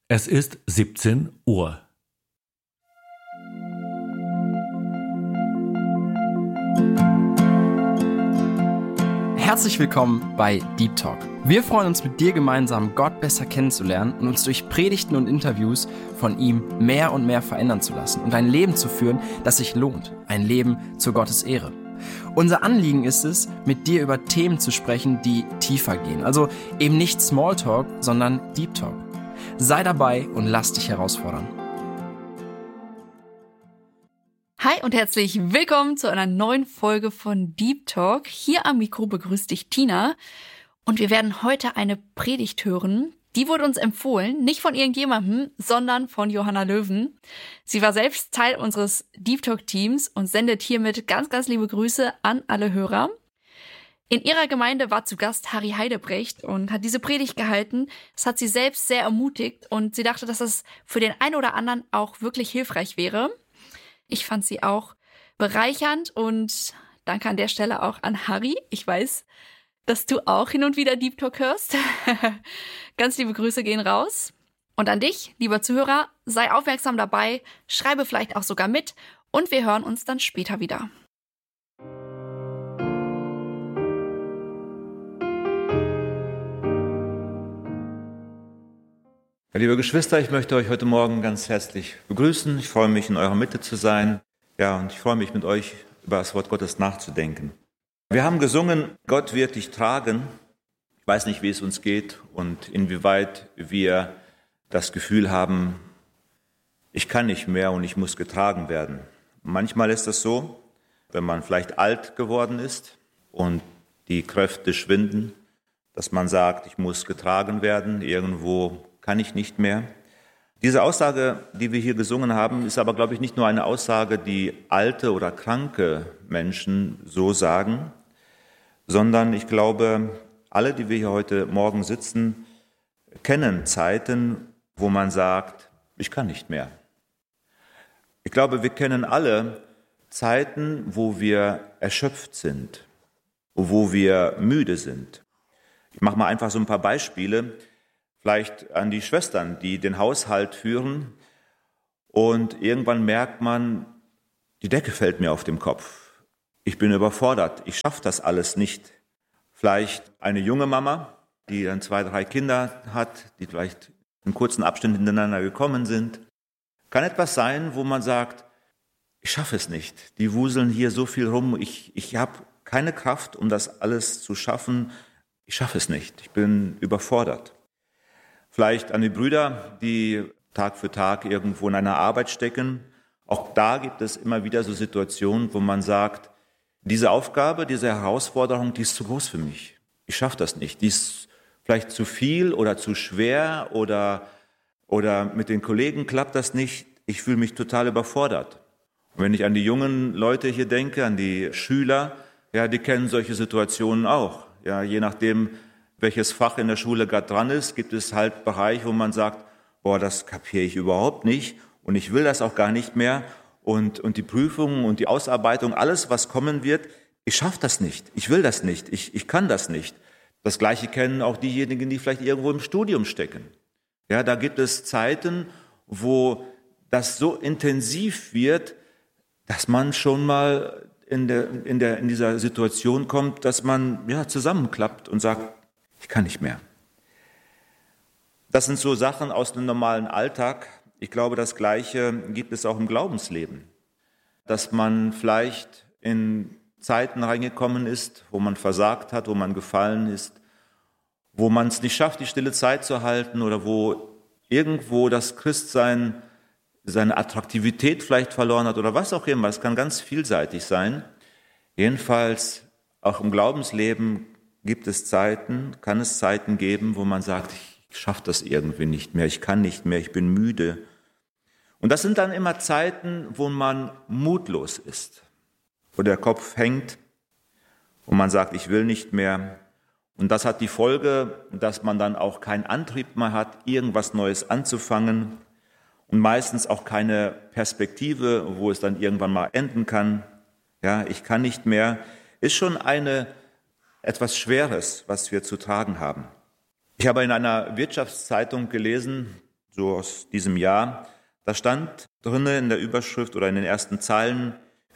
Es ist 17 Uhr. Herzlich willkommen bei Deep Talk. Wir freuen uns, mit dir gemeinsam Gott besser kennenzulernen und uns durch Predigten und Interviews von ihm mehr und mehr verändern zu lassen und ein Leben zu führen, das sich lohnt, ein Leben zu Gottes Ehre. Unser Anliegen ist es, mit dir über Themen zu sprechen, die tiefer gehen. Also eben nicht Smalltalk, sondern Deep Talk. Sei dabei und lass dich herausfordern. Hi und herzlich willkommen zu einer neuen Folge von Deep Talk. Hier am Mikro begrüßt dich Tina und wir werden heute eine Predigt hören. Die wurde uns empfohlen, nicht von irgendjemandem, sondern von Johanna Löwen. Sie war selbst Teil unseres Deep Talk Teams und sendet hiermit ganz, ganz liebe Grüße an alle Hörer. In ihrer Gemeinde war zu Gast Harry Heidebrecht und hat diese Predigt gehalten. Das hat sie selbst sehr ermutigt und sie dachte, dass das für den einen oder anderen auch wirklich hilfreich wäre. Ich fand sie auch bereichernd und danke an der Stelle auch an Harry. Ich weiß, dass du auch hin und wieder Deep Talk hörst. Ganz liebe Grüße gehen raus. Und an dich, lieber Zuhörer, sei aufmerksam dabei, schreibe vielleicht auch sogar mit und wir hören uns dann später wieder. Ja, liebe Geschwister, ich möchte euch heute Morgen ganz herzlich begrüßen. Ich freue mich, in eurer Mitte zu sein. Ja, und ich freue mich, mit euch über das Wort Gottes nachzudenken. Wir haben gesungen, Gott wird dich tragen. Ich weiß nicht, wie es uns geht und inwieweit wir das Gefühl haben, ich kann nicht mehr und ich muss getragen werden. Manchmal ist das so, wenn man vielleicht alt geworden ist und die Kräfte schwinden, dass man sagt, ich muss getragen werden, irgendwo kann ich nicht mehr. Diese Aussage, die wir hier gesungen haben, ist aber, glaube ich, nicht nur eine Aussage, die alte oder kranke Menschen so sagen, sondern ich glaube, alle, die wir hier heute Morgen sitzen, kennen Zeiten, wo man sagt, ich kann nicht mehr. Ich glaube, wir kennen alle Zeiten, wo wir erschöpft sind, wo wir müde sind. Ich mache mal einfach so ein paar Beispiele. Vielleicht an die Schwestern, die den Haushalt führen und irgendwann merkt man, die Decke fällt mir auf den Kopf. Ich bin überfordert, ich schaffe das alles nicht. Vielleicht eine junge Mama, die dann 2, 3 Kinder hat, die vielleicht in kurzen Abständen hintereinander gekommen sind. Kann etwas sein, wo man sagt, ich schaffe es nicht. Die wuseln hier so viel rum, ich habe keine Kraft, um das alles zu schaffen. Ich schaffe es nicht, ich bin überfordert. Vielleicht an die Brüder, die Tag für Tag irgendwo in einer Arbeit stecken. Auch da gibt es immer wieder so Situationen, wo man sagt, diese Aufgabe, diese Herausforderung, die ist zu groß für mich. Ich schaffe das nicht. Die ist vielleicht zu viel oder zu schwer oder mit den Kollegen klappt das nicht. Ich fühle mich total überfordert. Und wenn ich an die jungen Leute hier denke, an die Schüler, ja, die kennen solche Situationen auch. Ja, je nachdem, welches Fach in der Schule gerade dran ist, gibt es halt Bereiche, wo man sagt, das kapiere ich überhaupt nicht und ich will das auch gar nicht mehr und die Prüfungen und die Ausarbeitung, alles, was kommen wird, ich schaffe das nicht, ich will das nicht, ich kann das nicht. Das Gleiche kennen auch diejenigen, die vielleicht irgendwo im Studium stecken. Ja, da gibt es Zeiten, wo das so intensiv wird, dass man schon mal in dieser Situation kommt, dass man zusammenklappt und sagt, ich kann nicht mehr. Das sind so Sachen aus dem normalen Alltag. Ich glaube, das Gleiche gibt es auch im Glaubensleben. Dass man vielleicht in Zeiten reingekommen ist, wo man versagt hat, wo man gefallen ist, wo man es nicht schafft, die stille Zeit zu halten oder wo irgendwo das Christsein seine Attraktivität vielleicht verloren hat oder was auch immer. Es kann ganz vielseitig sein. Jedenfalls auch im Glaubensleben kann es Zeiten geben, wo man sagt, ich schaffe das irgendwie nicht mehr, ich kann nicht mehr, ich bin müde. Und das sind dann immer Zeiten, wo man mutlos ist, wo der Kopf hängt, wo man sagt, ich will nicht mehr. Und das hat die Folge, dass man dann auch keinen Antrieb mehr hat, irgendwas Neues anzufangen und meistens auch keine Perspektive, wo es dann irgendwann mal enden kann. Ja, ich kann nicht mehr, ist schon etwas Schweres, was wir zu tragen haben. Ich habe in einer Wirtschaftszeitung gelesen, so aus diesem Jahr. Da stand drinnen in der Überschrift oder in den ersten Zeilen,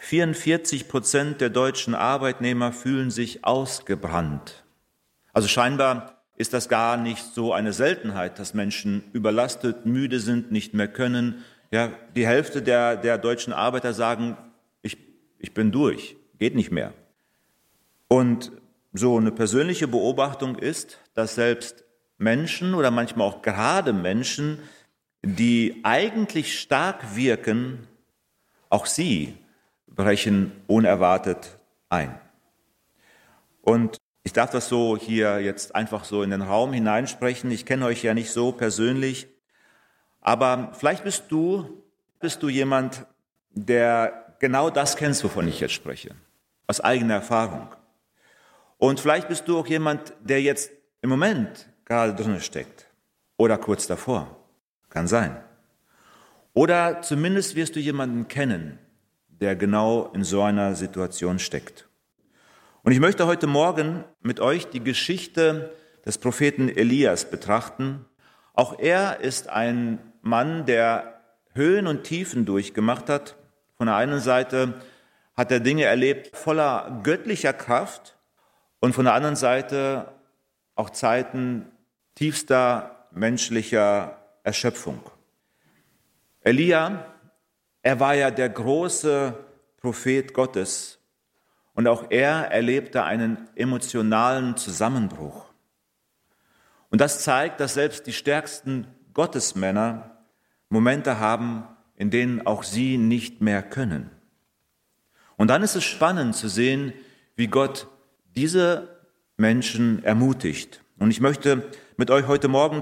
44% der deutschen Arbeitnehmer fühlen sich ausgebrannt. Also scheinbar ist das gar nicht so eine Seltenheit, dass Menschen überlastet, müde sind, nicht mehr können. Ja, die Hälfte der deutschen Arbeiter sagen, ich bin durch, geht nicht mehr. Und so eine persönliche Beobachtung ist, dass selbst Menschen oder manchmal auch gerade Menschen, die eigentlich stark wirken, auch sie brechen unerwartet ein. Und ich darf das so hier jetzt einfach so in den Raum hineinsprechen. Ich kenne euch ja nicht so persönlich, aber vielleicht bist du jemand, der genau das kennst, wovon ich jetzt spreche, aus eigener Erfahrung. Und vielleicht bist du auch jemand, der jetzt im Moment gerade drin steckt oder kurz davor. Kann sein. Oder zumindest wirst du jemanden kennen, der genau in so einer Situation steckt. Und ich möchte heute Morgen mit euch die Geschichte des Propheten Elias betrachten. Auch er ist ein Mann, der Höhen und Tiefen durchgemacht hat. Von der einen Seite hat er Dinge erlebt voller göttlicher Kraft und von der anderen Seite auch Zeiten tiefster menschlicher Erschöpfung. Elia, er war ja der große Prophet Gottes und auch er erlebte einen emotionalen Zusammenbruch. Und das zeigt, dass selbst die stärksten Gottesmänner Momente haben, in denen auch sie nicht mehr können. Und dann ist es spannend zu sehen, wie Gott diese Menschen ermutigt. Und ich möchte mit euch heute Morgen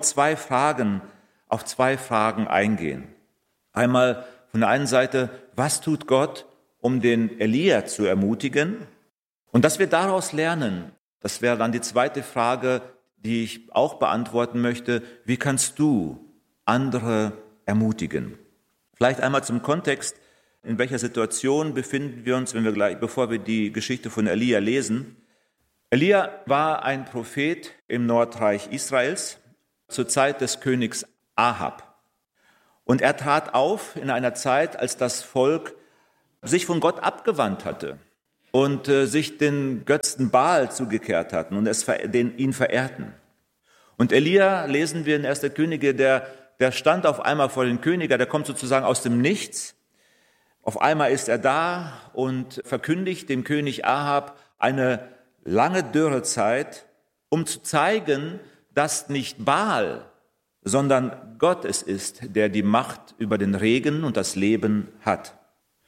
auf zwei Fragen eingehen. Einmal von der einen Seite, was tut Gott, um den Elia zu ermutigen? Und dass wir daraus lernen, das wäre dann die zweite Frage, die ich auch beantworten möchte. Wie kannst du andere ermutigen? Vielleicht einmal zum Kontext. In welcher Situation befinden wir uns, bevor wir die Geschichte von Elia lesen? Elia war ein Prophet im Nordreich Israels zur Zeit des Königs Ahab. Und er trat auf in einer Zeit, als das Volk sich von Gott abgewandt hatte und sich den Götzen Baal zugekehrt hatten und ihn verehrten. Und Elia, lesen wir in 1. Könige, der stand auf einmal vor den Königen, der kommt sozusagen aus dem Nichts. Auf einmal ist er da und verkündigt dem König Ahab eine lange Dürrezeit, um zu zeigen, dass nicht Baal, sondern Gott es ist, der die Macht über den Regen und das Leben hat.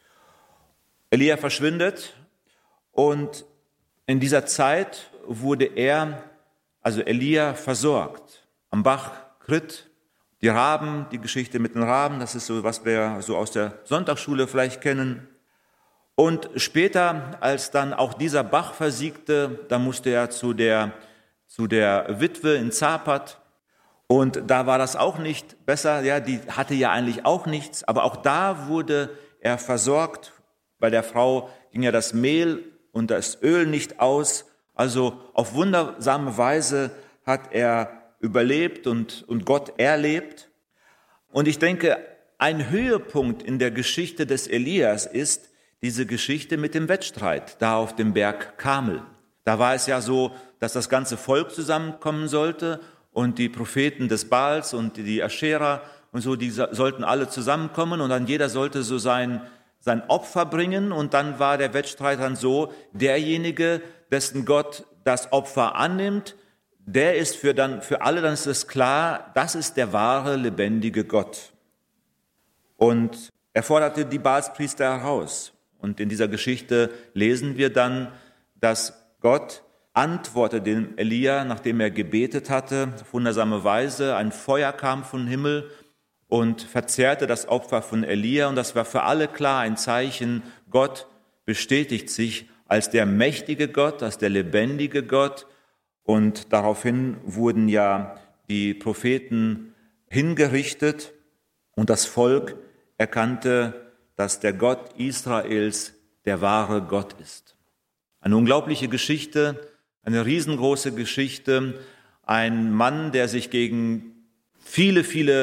Elia verschwindet und in dieser Zeit wurde Elia versorgt. Am Bach Krit, die Raben, die Geschichte mit den Raben, das ist so, was wir so aus der Sonntagsschule vielleicht kennen. Und später, als dann auch dieser Bach versiegte, da musste er zu der Witwe in Zapat. Und da war das auch nicht besser, ja, die hatte ja eigentlich auch nichts, aber auch da wurde er versorgt. Bei der Frau ging ja das Mehl und das Öl nicht aus. Also auf wundersame Weise hat er überlebt und Gott erlebt. Und ich denke, ein Höhepunkt in der Geschichte des Elias ist diese Geschichte mit dem Wettstreit, da auf dem Berg Karmel. Da war es ja so, dass das ganze Volk zusammenkommen sollte und die Propheten des Baals und die Aschera und so, die sollten alle zusammenkommen und dann jeder sollte so sein Opfer bringen und dann war der Wettstreit dann so, derjenige, dessen Gott das Opfer annimmt, der ist für alle, dann ist es klar, das ist der wahre, lebendige Gott. Und er forderte die Baalspriester heraus. Und in dieser Geschichte lesen wir dann, dass Gott antwortete dem Elia, nachdem er gebetet hatte, auf wundersame Weise. Ein Feuer kam vom Himmel und verzehrte das Opfer von Elia. Und das war für alle klar ein Zeichen, Gott bestätigt sich als der mächtige Gott, als der lebendige Gott. Und daraufhin wurden ja die Propheten hingerichtet und das Volk erkannte, dass der Gott Israels der wahre Gott ist. Eine unglaubliche Geschichte, eine riesengroße Geschichte. Ein Mann, der sich gegen viele, viele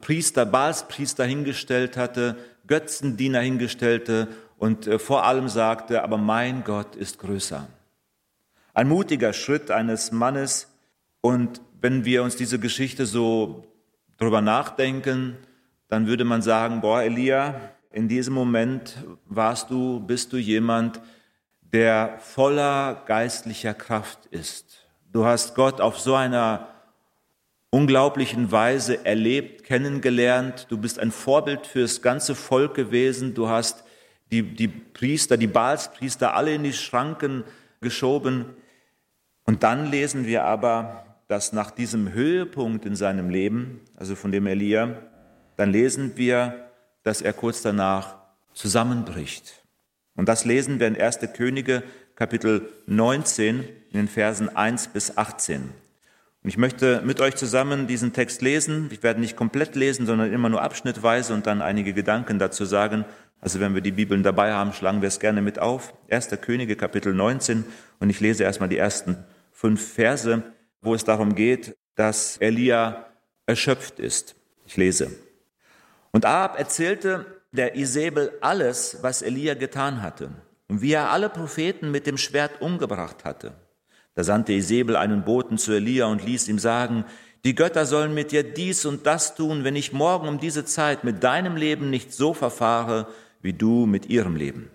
Priester, Baalspriester hingestellt hatte, Götzendiener hingestellte und vor allem sagte, aber mein Gott ist größer. Ein mutiger Schritt eines Mannes. Und wenn wir uns diese Geschichte so drüber nachdenken, dann würde man sagen, Elia, in diesem Moment bist du jemand, der voller geistlicher Kraft ist. Du hast Gott auf so einer unglaublichen Weise erlebt, kennengelernt. Du bist ein Vorbild für das ganze Volk gewesen. Du hast die Priester, die Baalspriester alle in die Schranken geschoben. Und dann lesen wir aber, dass nach diesem Höhepunkt in seinem Leben, also von dem Elia, dann lesen wir, dass er kurz danach zusammenbricht. Und das lesen wir in 1. Könige, Kapitel 19, in den Versen 1 bis 18. Und ich möchte mit euch zusammen diesen Text lesen. Ich werde nicht komplett lesen, sondern immer nur abschnittweise und dann einige Gedanken dazu sagen. Also wenn wir die Bibeln dabei haben, schlagen wir es gerne mit auf. 1. Könige, Kapitel 19. Und ich lese erstmal die ersten 5 Verse, wo es darum geht, dass Elia erschöpft ist. Ich lese. Und Ahab erzählte der Isabel alles, was Elia getan hatte und wie er alle Propheten mit dem Schwert umgebracht hatte. Da sandte Isabel einen Boten zu Elia und ließ ihm sagen, die Götter sollen mit dir dies und das tun, wenn ich morgen um diese Zeit mit deinem Leben nicht so verfahre, wie du mit ihrem Leben.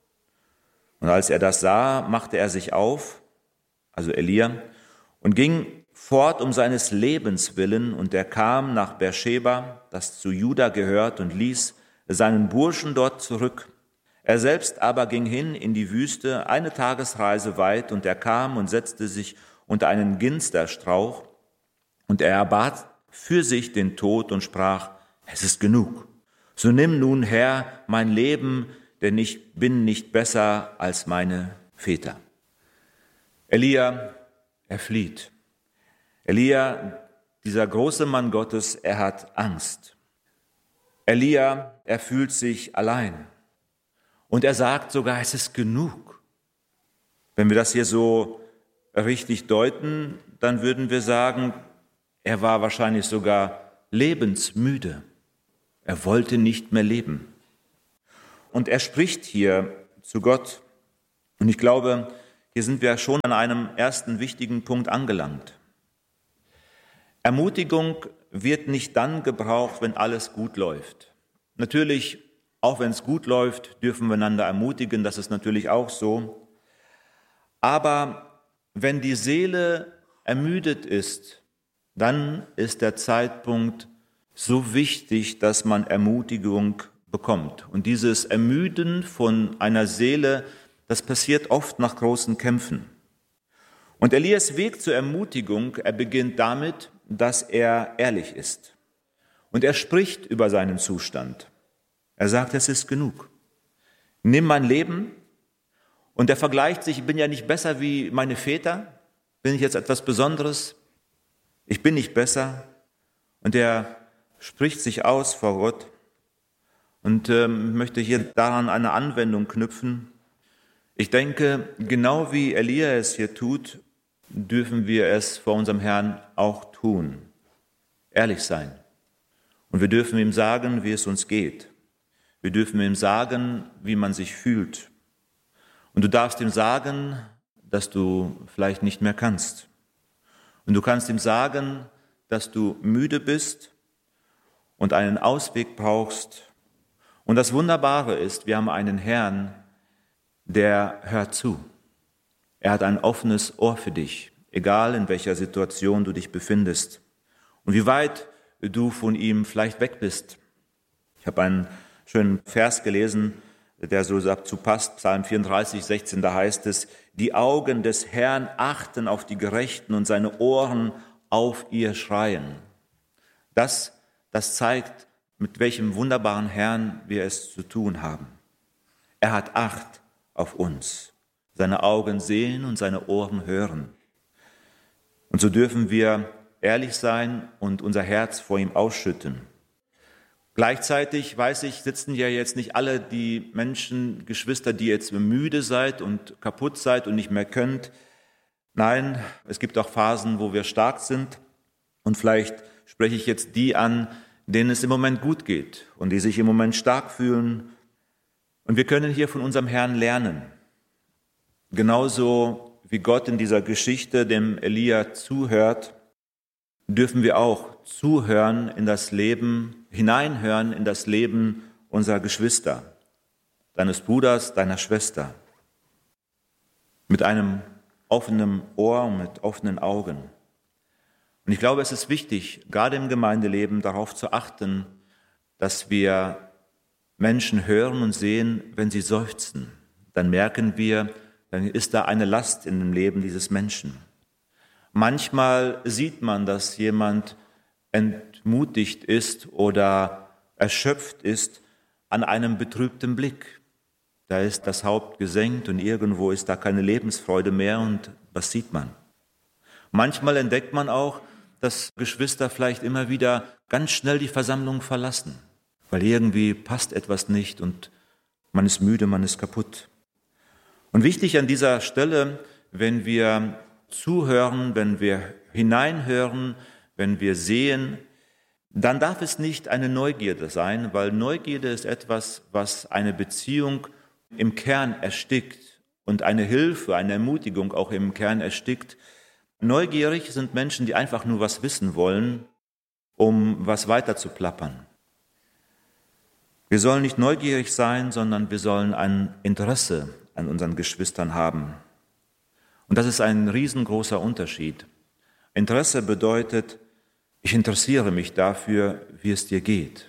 Und als er das sah, machte er sich auf, also Elia, und ging fort um seines Lebens willen, und er kam nach Beersheba, das zu Juda gehört, und ließ seinen Burschen dort zurück. Er selbst aber ging hin in die Wüste, eine Tagesreise weit, und er kam und setzte sich unter einen Ginsterstrauch, und er erbat für sich den Tod und sprach, es ist genug. So nimm nun, Herr, mein Leben, denn ich bin nicht besser als meine Väter. Elia, er flieht. Elia, dieser große Mann Gottes, er hat Angst. Elia, er fühlt sich allein. Und er sagt sogar, es ist genug. Wenn wir das hier so richtig deuten, dann würden wir sagen, er war wahrscheinlich sogar lebensmüde. Er wollte nicht mehr leben. Und er spricht hier zu Gott. Und ich glaube, hier sind wir schon an einem ersten wichtigen Punkt angelangt. Ermutigung wird nicht dann gebraucht, wenn alles gut läuft. Natürlich, auch wenn es gut läuft, dürfen wir einander ermutigen, das ist natürlich auch so. Aber wenn die Seele ermüdet ist, dann ist der Zeitpunkt so wichtig, dass man Ermutigung bekommt. Und dieses Ermüden von einer Seele, das passiert oft nach großen Kämpfen. Und Elias Weg zur Ermutigung, er beginnt damit, dass er ehrlich ist. Und er spricht über seinen Zustand. Er sagt, es ist genug. Nimm mein Leben. Und er vergleicht sich, ich bin ja nicht besser wie meine Väter. Bin ich jetzt etwas Besonderes? Ich bin nicht besser. Und er spricht sich aus vor Gott. Und möchte hier daran eine Anwendung knüpfen. Ich denke, genau wie Elia es hier tut, dürfen wir es vor unserem Herrn auch tun. Ehrlich sein. Und wir dürfen ihm sagen, wie es uns geht. Wir dürfen ihm sagen, wie man sich fühlt. Und du darfst ihm sagen, dass du vielleicht nicht mehr kannst. Und du kannst ihm sagen, dass du müde bist und einen Ausweg brauchst. Und das Wunderbare ist, wir haben einen Herrn, der hört zu. Er hat ein offenes Ohr für dich, egal in welcher Situation du dich befindest und wie weit du von ihm vielleicht weg bist. Ich habe einen schönen Vers gelesen, der so dazu passt, Psalm 34, 16, da heißt es, die Augen des Herrn achten auf die Gerechten und seine Ohren auf ihr Schreien. Das zeigt, mit welchem wunderbaren Herrn wir es zu tun haben. Er hat Acht auf uns. Seine Augen sehen und seine Ohren hören. Und so dürfen wir ehrlich sein und unser Herz vor ihm ausschütten. Gleichzeitig, weiß ich, sitzen ja jetzt nicht alle die Menschen, Geschwister, die jetzt müde seid und kaputt seid und nicht mehr könnt. Nein, es gibt auch Phasen, wo wir stark sind. Und vielleicht spreche ich jetzt die an, denen es im Moment gut geht und die sich im Moment stark fühlen. Und wir können hier von unserem Herrn lernen. Genauso wie Gott in dieser Geschichte dem Elia zuhört, dürfen wir auch zuhören in das Leben, hineinhören in das Leben unserer Geschwister, deines Bruders, deiner Schwester. Mit einem offenen Ohr und mit offenen Augen. Und ich glaube, es ist wichtig, gerade im Gemeindeleben darauf zu achten, dass wir Menschen hören und sehen, wenn sie seufzen. Dann merken wir, dann ist da eine Last in dem Leben dieses Menschen. Manchmal sieht man, dass jemand entmutigt ist oder erschöpft ist an einem betrübten Blick. Da ist das Haupt gesenkt und irgendwo ist da keine Lebensfreude mehr und was sieht man? Manchmal entdeckt man auch, dass Geschwister vielleicht immer wieder ganz schnell die Versammlung verlassen, weil irgendwie passt etwas nicht und man ist müde, man ist kaputt. Und wichtig an dieser Stelle, wenn wir zuhören, wenn wir hineinhören, wenn wir sehen, dann darf es nicht eine Neugierde sein, weil Neugierde ist etwas, was eine Beziehung im Kern erstickt und eine Hilfe, eine Ermutigung auch im Kern erstickt. Neugierig sind Menschen, die einfach nur was wissen wollen, um was weiter zu plappern. Wir sollen nicht neugierig sein, sondern wir sollen ein Interesse an unseren Geschwistern haben. Und das ist ein riesengroßer Unterschied. Interesse bedeutet, ich interessiere mich dafür, wie es dir geht.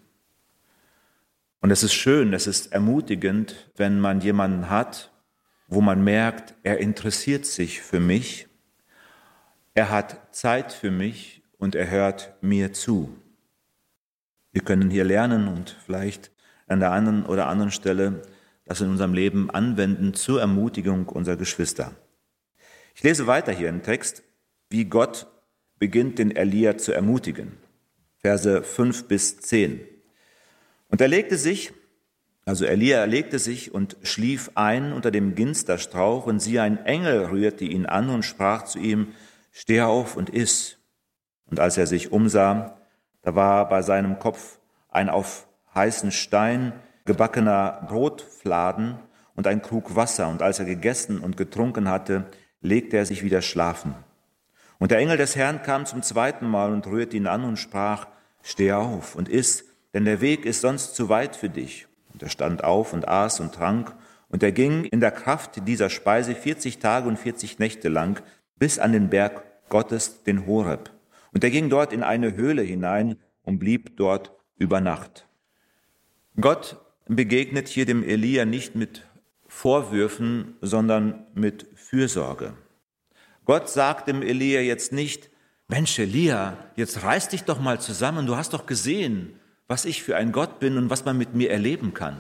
Und es ist schön, es ist ermutigend, wenn man jemanden hat, wo man merkt, er interessiert sich für mich, er hat Zeit für mich und er hört mir zu. Wir können hier lernen und vielleicht an der einen oder anderen Stelle das in unserem Leben anwenden zur Ermutigung unserer Geschwister. Ich lese weiter hier im Text, wie Gott beginnt, den Elia zu ermutigen. Verse 5 bis 10. Und Elia legte sich und schlief ein unter dem Ginsterstrauch, und siehe, ein Engel rührte ihn an und sprach zu ihm, steh auf und iss. Und als er sich umsah, da war bei seinem Kopf ein auf heißen Stein gebackener Brotfladen und ein Krug Wasser. Und als er gegessen und getrunken hatte, legte er sich wieder schlafen. Und der Engel des Herrn kam zum zweiten Mal und rührte ihn an und sprach, steh auf und iss, denn der Weg ist sonst zu weit für dich. Und er stand auf und aß und trank, und er ging in der Kraft dieser Speise 40 Tage und 40 Nächte lang bis an den Berg Gottes, den Horeb. Und er ging dort in eine Höhle hinein und blieb dort über Nacht. Gott begegnet hier dem Elia nicht mit Vorwürfen, sondern mit Fürsorge. Gott sagt dem Elia jetzt nicht, Mensch Elia, jetzt reiß dich doch mal zusammen, du hast doch gesehen, was ich für ein Gott bin und was man mit mir erleben kann.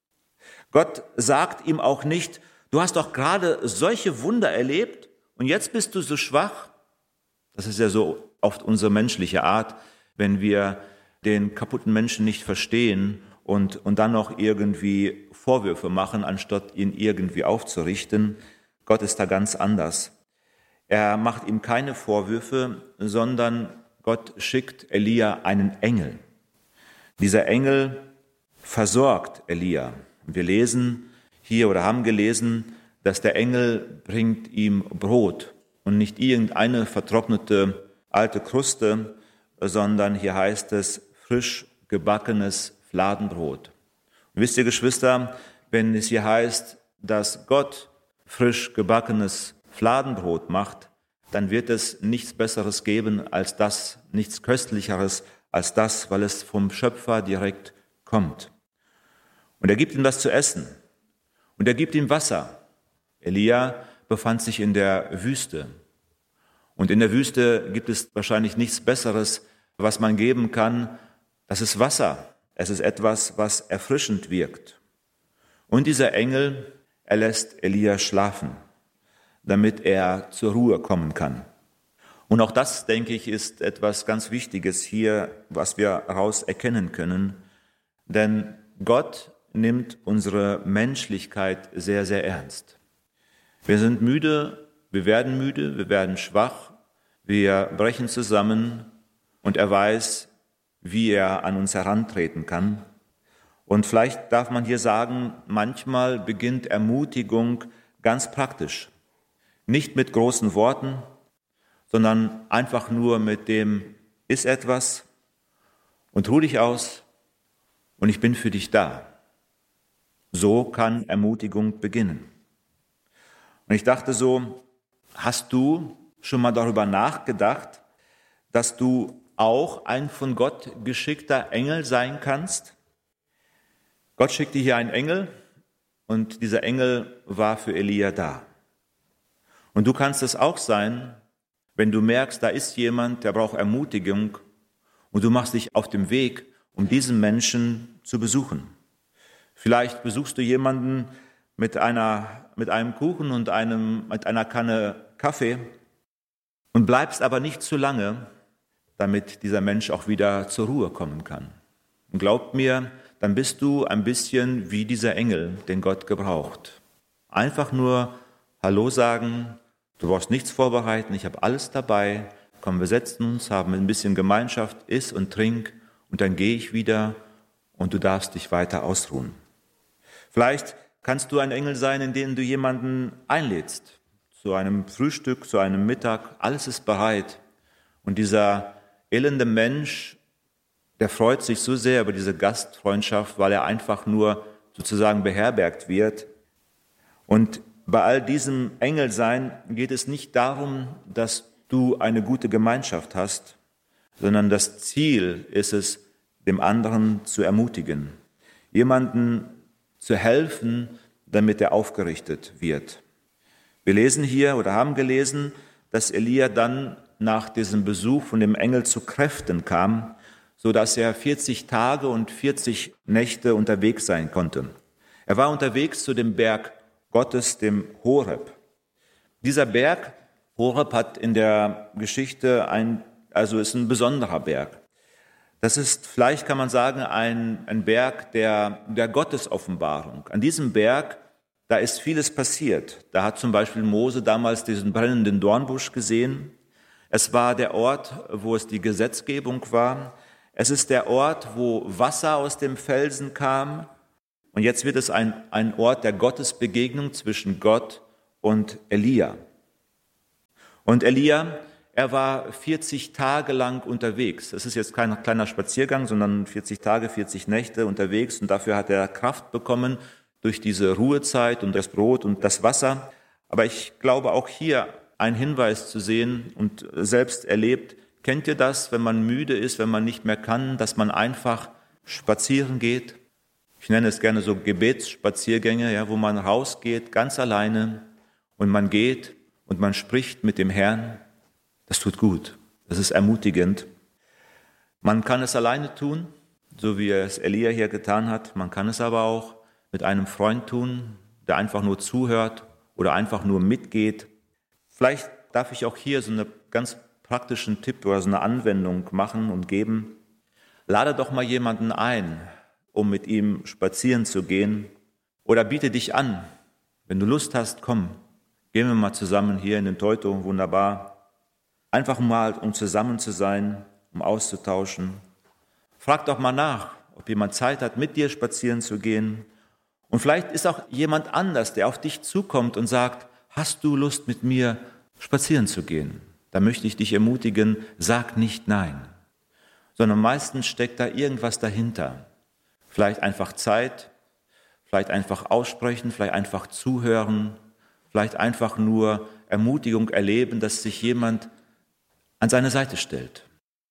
Gott sagt ihm auch nicht, du hast doch gerade solche Wunder erlebt und jetzt bist du so schwach. Das ist ja so oft unsere menschliche Art, wenn wir den kaputten Menschen nicht verstehen und dann noch irgendwie Vorwürfe machen, anstatt ihn irgendwie aufzurichten. Gott ist da ganz anders. Er macht ihm keine Vorwürfe, sondern Gott schickt Elia einen Engel. Dieser Engel versorgt Elia. Wir lesen hier oder haben gelesen, dass der Engel bringt ihm Brot und nicht irgendeine vertrocknete alte Kruste, sondern hier heißt es frisch gebackenes Fladenbrot. Und wisst ihr, Geschwister, wenn es hier heißt, dass Gott frisch gebackenes Fladenbrot macht, dann wird es nichts Besseres geben als das, nichts Köstlicheres als das, weil es vom Schöpfer direkt kommt. Und er gibt ihm das zu essen und er gibt ihm Wasser. Elia befand sich in der Wüste. Und in der Wüste gibt es wahrscheinlich nichts Besseres, was man geben kann. Das ist Wasser. Es ist etwas, was erfrischend wirkt. Und dieser Engel, er lässt Elia schlafen, damit er zur Ruhe kommen kann. Und auch das, denke ich, ist etwas ganz Wichtiges hier, was wir daraus erkennen können. Denn Gott nimmt unsere Menschlichkeit sehr, sehr ernst. Wir sind müde, wir werden schwach, wir brechen zusammen und er weiß, wie er an uns herantreten kann. Und vielleicht darf man hier sagen, manchmal beginnt Ermutigung ganz praktisch. Nicht mit großen Worten, sondern einfach nur mit dem, ist etwas und ruh dich aus und ich bin für dich da. So kann Ermutigung beginnen. Und ich dachte so, hast du schon mal darüber nachgedacht, dass du auch ein von Gott geschickter Engel sein kannst? Gott schickte hier einen Engel und dieser Engel war für Elia da. Und du kannst es auch sein, wenn du merkst, da ist jemand, der braucht Ermutigung und du machst dich auf den Weg, um diesen Menschen zu besuchen. Vielleicht besuchst du jemanden mit einem Kuchen und mit einer Kanne Kaffee und bleibst aber nicht zu lange, damit dieser Mensch auch wieder zur Ruhe kommen kann. Und glaubt mir, dann bist du ein bisschen wie dieser Engel, den Gott gebraucht. Einfach nur Hallo sagen, du brauchst nichts vorbereiten, ich habe alles dabei, komm, wir setzen uns, haben ein bisschen Gemeinschaft, iss und trink und dann gehe ich wieder und du darfst dich weiter ausruhen. Vielleicht kannst du ein Engel sein, in dem du jemanden einlädst, zu einem Frühstück, zu einem Mittag, alles ist bereit. Und dieser elende Mensch, der freut sich so sehr über diese Gastfreundschaft, weil er einfach nur sozusagen beherbergt wird. Und bei all diesem Engelsein geht es nicht darum, dass du eine gute Gemeinschaft hast, sondern das Ziel ist es, dem anderen zu ermutigen, jemanden zu helfen, damit er aufgerichtet wird. Wir lesen hier oder haben gelesen, dass Elia dann nach diesem Besuch von dem Engel zu Kräften kam, sodass er 40 Tage und 40 Nächte unterwegs sein konnte. Er war unterwegs zu dem Berg Gottes, dem Horeb. Dieser Berg, Horeb, hat in der Geschichte ist ein besonderer Berg. Das ist, vielleicht kann man sagen, ein Berg der Gottesoffenbarung. An diesem Berg, da ist vieles passiert. Da hat zum Beispiel Mose damals diesen brennenden Dornbusch gesehen. Es war der Ort, wo es die Gesetzgebung war. Es ist der Ort, wo Wasser aus dem Felsen kam. Und jetzt wird es ein Ort der Gottesbegegnung zwischen Gott und Elia. Und Elia, er war 40 Tage lang unterwegs. Es ist jetzt kein kleiner Spaziergang, sondern 40 Tage, 40 Nächte unterwegs. Und dafür hat er Kraft bekommen durch diese Ruhezeit und das Brot und das Wasser. Aber ich glaube auch hier einen Hinweis zu sehen und selbst erlebt. Kennt ihr das, wenn man müde ist, wenn man nicht mehr kann, dass man einfach spazieren geht? Ich nenne es gerne so Gebetsspaziergänge, ja, wo man rausgeht, ganz alleine und man geht und man spricht mit dem Herrn. Das tut gut, das ist ermutigend. Man kann es alleine tun, so wie es Elia hier getan hat. Man kann es aber auch mit einem Freund tun, der einfach nur zuhört oder einfach nur mitgeht. Vielleicht darf ich auch hier so einen ganz praktischen Tipp oder so eine Anwendung machen und geben. Lade doch mal jemanden ein, um mit ihm spazieren zu gehen. Oder biete dich an. Wenn du Lust hast, komm, gehen wir mal zusammen hier in den Teuto, wunderbar. Einfach mal, um zusammen zu sein, um auszutauschen. Frag doch mal nach, ob jemand Zeit hat, mit dir spazieren zu gehen. Und vielleicht ist auch jemand anders, der auf dich zukommt und sagt, hast du Lust, mit mir spazieren zu gehen? Da möchte ich dich ermutigen, sag nicht nein. Sondern meistens steckt da irgendwas dahinter. Vielleicht einfach Zeit, vielleicht einfach aussprechen, vielleicht einfach zuhören, vielleicht einfach nur Ermutigung erleben, dass sich jemand an seine Seite stellt.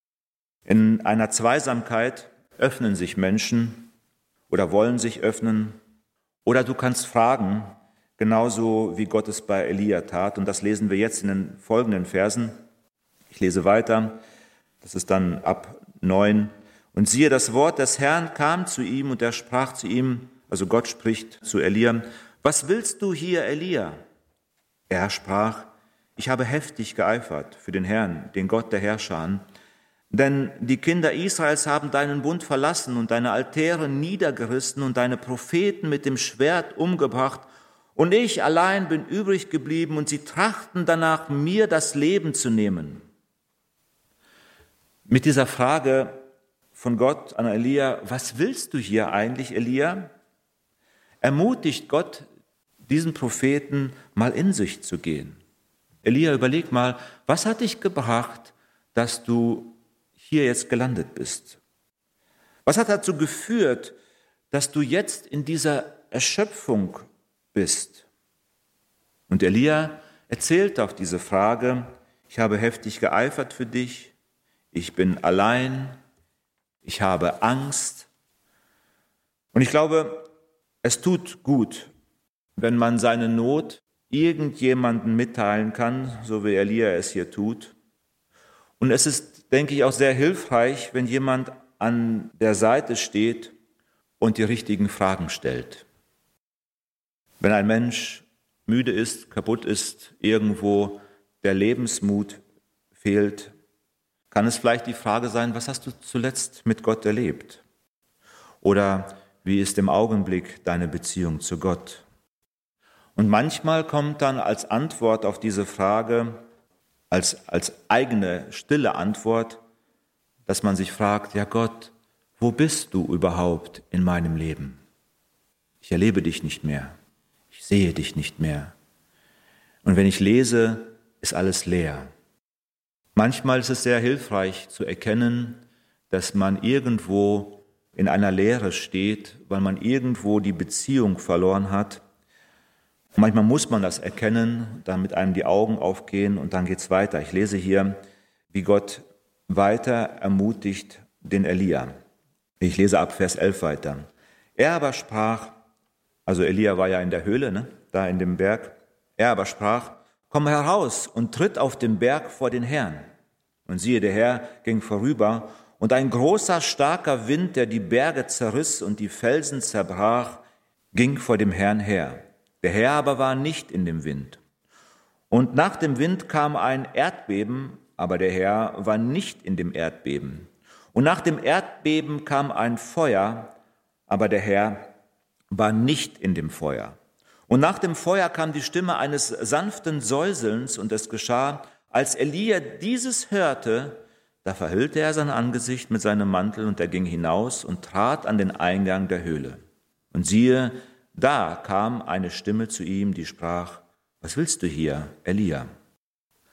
In einer Zweisamkeit öffnen sich Menschen oder wollen sich öffnen. Oder du kannst fragen, genauso wie Gott es bei Elia tat. Und das lesen wir jetzt in den folgenden Versen. Ich lese weiter, das ist dann ab 9. Und siehe, das Wort des Herrn kam zu ihm und er sprach zu ihm, also Gott spricht zu Elia, was willst du hier, Elia? Er sprach, ich habe heftig geeifert für den Herrn, den Gott der Herrscher. Denn die Kinder Israels haben deinen Bund verlassen und deine Altäre niedergerissen und deine Propheten mit dem Schwert umgebracht. Und ich allein bin übrig geblieben und sie trachten danach, mir das Leben zu nehmen. Mit dieser Frage von Gott an Elia, was willst du hier eigentlich, Elia? Ermutigt Gott diesen Propheten, mal in sich zu gehen. Elia, überleg mal, was hat dich gebracht, dass du hier jetzt gelandet bist? Was hat dazu geführt, dass du jetzt in dieser Erschöpfung bist? Und Elia erzählt auf diese Frage, ich habe heftig geeifert für dich, ich bin allein, ich habe Angst. Und ich glaube, es tut gut, wenn man seine Not irgendjemandem mitteilen kann, so wie Elia es hier tut. Und es ist, denke ich, auch sehr hilfreich, wenn jemand an der Seite steht und die richtigen Fragen stellt. Wenn ein Mensch müde ist, kaputt ist, irgendwo der Lebensmut fehlt, kann es vielleicht die Frage sein, was hast du zuletzt mit Gott erlebt? Oder wie ist im Augenblick deine Beziehung zu Gott? Und manchmal kommt dann als Antwort auf diese Frage, als eigene stille Antwort, dass man sich fragt, ja Gott, wo bist du überhaupt in meinem Leben? Ich erlebe dich nicht mehr, ich sehe dich nicht mehr. Und wenn ich lese, ist alles leer. Manchmal ist es sehr hilfreich zu erkennen, dass man irgendwo in einer Leere steht, weil man irgendwo die Beziehung verloren hat. Manchmal muss man das erkennen, damit einem die Augen aufgehen und dann geht's weiter. Ich lese hier, wie Gott weiter ermutigt den Elia. Ich lese ab Vers 11 weiter. Er aber sprach, also Elia war ja in der Höhle, da in dem Berg, er aber sprach, komm heraus und tritt auf den Berg vor den Herrn. Und siehe, der Herr ging vorüber, und ein großer, starker Wind, der die Berge zerriss und die Felsen zerbrach, ging vor dem Herrn her. Der Herr aber war nicht in dem Wind. Und nach dem Wind kam ein Erdbeben, aber der Herr war nicht in dem Erdbeben. Und nach dem Erdbeben kam ein Feuer, aber der Herr war nicht in dem Feuer. Und nach dem Feuer kam die Stimme eines sanften Säuselns, und es geschah, als Elia dieses hörte, da verhüllte er sein Angesicht mit seinem Mantel, und er ging hinaus und trat an den Eingang der Höhle. Und siehe, da kam eine Stimme zu ihm, die sprach, was willst du hier, Elia?